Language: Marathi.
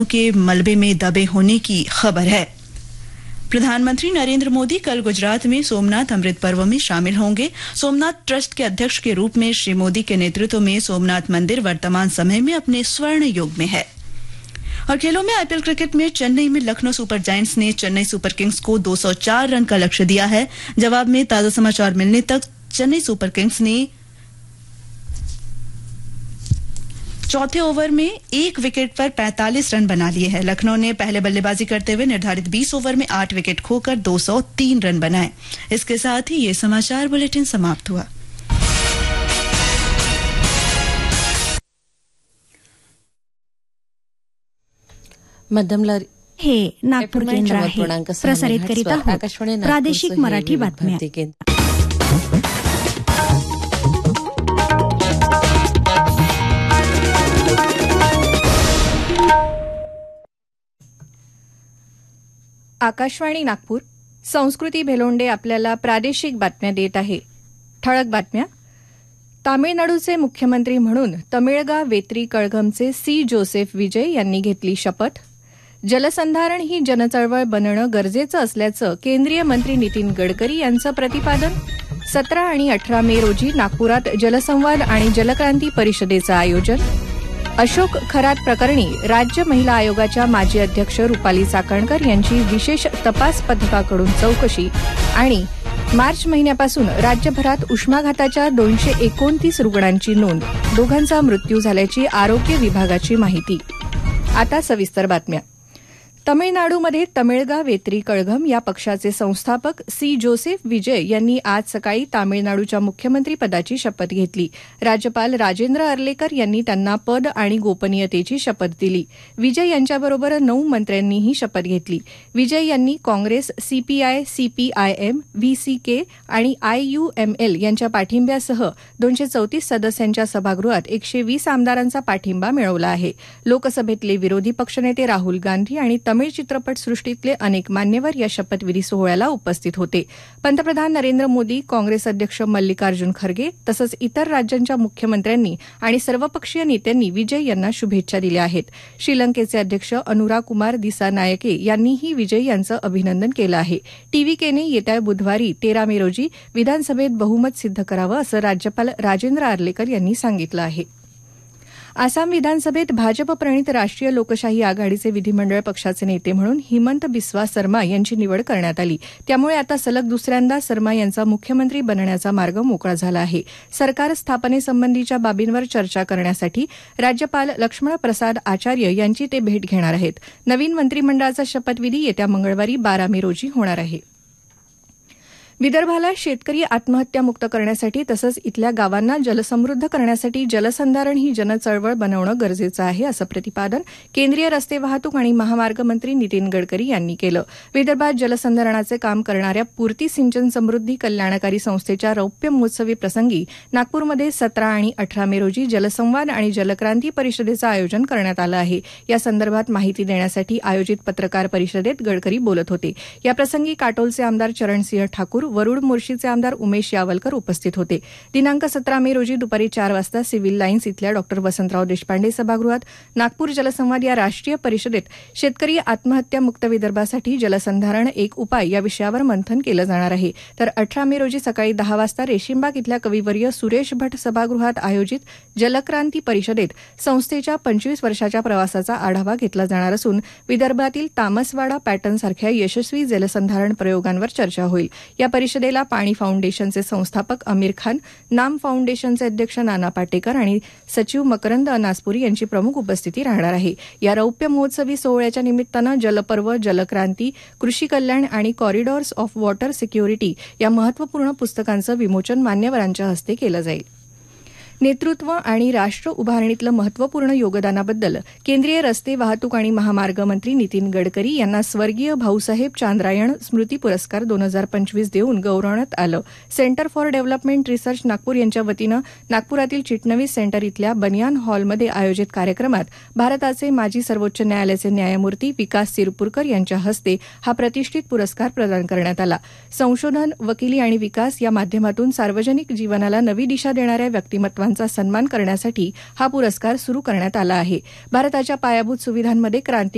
के मलबे में दबे होने की खबर है। प्रधानमंत्री नरेंद्र मोदी कल गुजरात में सोमनाथ अमृत पर्व में शामिल होंगे। सोमनाथ ट्रस्ट के अध्यक्ष के रूप में श्री मोदी के नेतृत्व में सोमनाथ मंदिर वर्तमान समय में अपने स्वर्ण युग में है। और खेलों में आईपीएल क्रिकेट में चेन्नई में लखनऊ सुपर जायंट्स ने चेन्नई सुपर किंग्स को 204 रन का लक्ष्य दिया है। जवाब में ताजा समाचार मिलने तक चेन्नई सुपर किंग्स ने चौथे ओवर में 1 विकेट पर 45 रन बना लिए हैं। लखनऊ ने पहले बल्लेबाजी करते हुए निर्धारित 20 ओवर में 8 विकेट खोकर 203 रन बनाए। इसके साथ ही ये समाचार बुलेटिन समाप्त हुआ। मध्यमला हे नागपूर केंद्र आहे। प्रसारित करीत आहोत प्रादेशिक मराठी बातम्या। आकाशवाणी नागपूर संस्कृती भेलोंडे आपल्याला प्रादेशिक बातम्या देत आहे। ठळक बातम्या। तामिळनाडूचे मुख्यमंत्री म्हणून तमिळगा वेत्री कळघमचे सी जोसेफ विजय यांनी घेतली शपथ। जलसंधारण ही जनचळवळ बनणं गरजेचं असल्याचं केंद्रीय मंत्री नितीन गडकरी यांचं प्रतिपादन। 17 आणि 18 मे रोजी नागपुरात जलसंवाद आणि जलक्रांती परिषदेचं आयोजन। अशोक खरात प्रकरणी राज्य महिला आयोगाच्या माजी अध्यक्ष रुपाली चाकणकर यांची विशेष तपास पथकाकडून चौकशी आणि मार्च महिन्यापासून राज्यभरात उष्माघाताच्या 229 रुग्णांची नोंद, दोघांचा मृत्यू झाल्याची आरोग्य विभागाची माहिती। आता सविस्तर बातम्या। तमिळनाडूमध्ये तमिळगा वेत्री कळघम या पक्षाचे संस्थापक सी जोसेफ विजय यांनी आज सकाळी तामिळनाडूच्या मुख्यमंत्री पदाची शपथ घेतली। राज्यपाल राजेंद्र अर्लेकर यांनी त्यांना पद आणि गोपनीयतेची शपथ दिली। विजय यांच्याबरोबर 9 मंत्र्यांनीही शपथ घेतली। विजय यांनी काँग्रेस, सीपीआय, सीपीआयएम, व्हीसीके आणि आययूएमएल यांच्या पाठिंब्यासह 234 सदस्यांच्या सभागृहात 120 आमदारांचा पाठिंबा मिळवला आहे। लोकसभेतले विरोधी पक्षनेते राहुल गांधी आणि तमिळ चित्रपटसृष्टीतले अनेक मान्यवर या शपथविधी सोहळ्याला उपस्थित होते। पंतप्रधान नरेंद्र मोदी, काँग्रेस अध्यक्ष मल्लिकार्जुन खरगे तसंच इतर राज्यांच्या मुख्यमंत्र्यांनी आणि सर्वपक्षीय नेत्यांनी विजय यांना शुभेच्छा दिल्या आहेत। श्रीलंकेचे अध्यक्ष अनुराकुमार दिसानायके यांनीही विजय यांचं अभिनंदन केलं आहे। टीव्हीकेने येत्या बुधवारी 13 मे रोजी विधानसभेत बहुमत सिद्ध करावं असं राज्यपाल राजेंद्र अर्लेकर यांनी सांगितलं आहे। आसाम विधानसभेत भाजप प्रणित राष्ट्रीय लोकशाही आघाडीचे विधिमंडळ पक्षाचे नेते म्हणून हिमंत बिस्वा सरमा यांची निवड करण्यात आली। त्यामुळे आता सलग दुसऱ्यांदा सरमा यांचा मुख्यमंत्री बनण्याचा मार्ग मोकळा झाला आहे। सरकार स्थापनेसंबंधीच्या बाबींवर चर्चा करण्यासाठी राज्यपाल लक्ष्मण प्रसाद आचार्य यांची ते भेट घेणार आहेत। नवीन मंत्रिमंडळाचा शपथविधी येत्या मंगळवारी 12 मे रोजी होणार आहे। विदर्भाला शेतकरी आत्महत्यामुक्त करण्यासाठी तसंच इथल्या गावांना जलसमृद्ध करण्यासाठी जलसंधारण ही जनचळवळ बनवणं गरजेचं आहे असं प्रतिपादन केंद्रीय रस्ते वाहतूक आणि महामार्ग मंत्री नितीन गडकरी यांनी केलं। विदर्भात जलसंधारणाचे काम करणाऱ्या पूर्ती सिंचन समृद्धी कल्याणकारी संस्थेच्या रौप्य महोत्सवी प्रसंगी नागपूरमध्ये 17 आणि 18 मे रोजी जलसंवाद आणि जलक्रांती परिषदेचं आयोजन करण्यात आलं आहे। या संदर्भात माहिती देण्यासाठी आयोजित पत्रकार परिषदेत गडकरी बोलत होते। याप्रसंगी काटोलचे आमदार चरणसिंह ठाकूर, वरुड मोर्शीचे आमदार उमेश यावलकर उपस्थित होते। दिनांक 17 मे रोजी दुपारी 4 वाजता सिव्हिल लाईन्स इथल्या डॉ वसंतराव देशपांडे सभागृहात नागपूर जलसंवाद या राष्ट्रीय परिषदेत शेतकरी आत्महत्यामुक्त विदर्भासाठी जलसंधारण एक उपाय या विषयावर मंथन केलं जाणार आहे। तर 18 मे रोजी सकाळी 10 वाजता रेशीमबाग इथल्या कविवर्य सुरेश भट सभागृहात आयोजित जलक्रांती परिषदेत संस्थेच्या 25 वर्षाच्या प्रवासाचा आढावा घेतला जाणार असून विदर्भातील तामसवाडा पॅटर्नसारख्या यशस्वी जलसंधारण प्रयोगांवर चर्चा होईल। या परिषदेला पाणी फाउंडेशनचे संस्थापक आमिर खान, नाम फाउंडेशनचे अध्यक्ष नाना पाटेकर आणि सचिव मकरंद अनासपुरी यांची प्रमुख उपस्थिती राहणार आहे। या रौप्य महोत्सवी सोहळ्याच्या निमित्तानं जलपर्व, जलक्रांती, कृषी कल्याण आणि कॉरिडॉर्स ऑफ वॉटर सिक्युरिटी या महत्वपूर्ण पुस्तकांचं विमोचन मान्यवरांच्या हस्ते केलं जाईल। नेतृत्व आणि राष्ट्र उभारणीतलं महत्वपूर्ण योगदानाबद्दल केंद्रीय रस्ते वाहतूक आणि महामार्ग मंत्री नितीन गडकरी यांना स्वर्गीय भाऊसाहेब चांद्रायण स्मृती पुरस्कार 2025 देऊन गौरवण्यात आलं। Centre for development research Nagpur यांच्या वतीनं नागपुरातील चिटणवीस सेंटर इथल्या बनियान हॉलमध्ये आयोजित कार्यक्रमात भारताचे माजी सर्वोच्च न्यायालयाचे न्यायमूर्ती विकास सिरपुरकर यांच्या हस्ते हा प्रतिष्ठित पुरस्कार प्रदान करण्यात आला। संशोधन, वकिली आणि विकास या माध्यमातून सार्वजनिक जीवनाला नवी दिशा देणाऱ्या व्यक्तिमत्वांचा सन्मान करण्यासाठी हा पुरस्कार सुरू करण्यात आला आहे। भारताच्या पायाभूत सुविधांमध्ये क्रांती